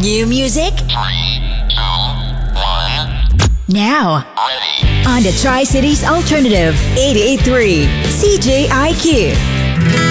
New music? 3, 2, 1. Now, Ready. on the Tri-Cities Alternative 88.3 CJIQ.